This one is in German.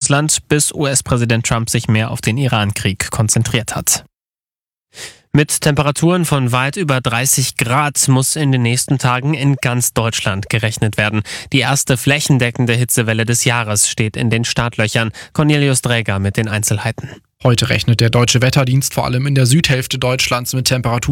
Russland, bis US-Präsident Trump sich mehr auf den Iran-Krieg konzentriert hat. Mit Temperaturen von weit über 30 Grad muss in den nächsten Tagen in ganz Deutschland gerechnet werden. Die erste flächendeckende Hitzewelle des Jahres steht in den Startlöchern. Cornelius Dräger mit den Einzelheiten. Heute rechnet der Deutsche Wetterdienst vor allem in der Südhälfte Deutschlands mit Temperaturen